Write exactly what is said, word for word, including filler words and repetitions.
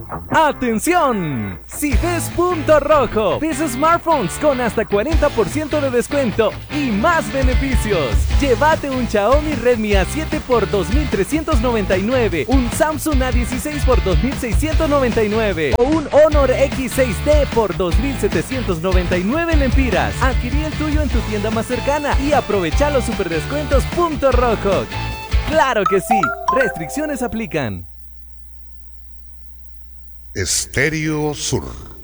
¡Atención! Si ves punto rojo, ves smartphones con hasta cuarenta por ciento de descuento y más beneficios. Llévate un Xiaomi Redmi A siete por dos mil trescientos noventa y nueve, un Samsung A dieciséis por dos mil seiscientos noventa y nueve o un Honor X seis D por dos mil setecientos noventa y nueve lempiras. Adquirí el tuyo en tu tienda más cercana y aprovecha los super descuentos punto rojo. ¡Claro que sí! Restricciones aplican. Estéreo Sur.